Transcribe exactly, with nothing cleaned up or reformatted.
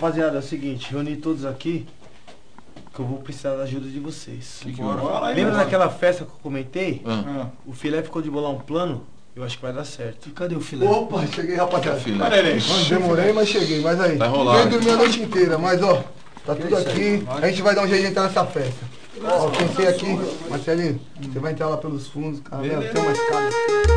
rapaziada, é o seguinte, reuni todos aqui, que eu vou precisar da ajuda de vocês. Que que Bora. aí, Lembra mano? daquela festa que eu comentei? Ah. O filé ficou de bolar um plano, eu acho que vai dar certo. E cadê o filé? Opa, cheguei, rapaziada. Filé. Mano, demorei, mas cheguei. Mas aí, Vai rolar. vem dormir a noite inteira, mas ó, tá tudo aqui. A gente vai dar um jeito de entrar nessa festa. Ó, pensei aqui, Marcelinho, você vai entrar lá pelos fundos, cara, tem uma escada aqui.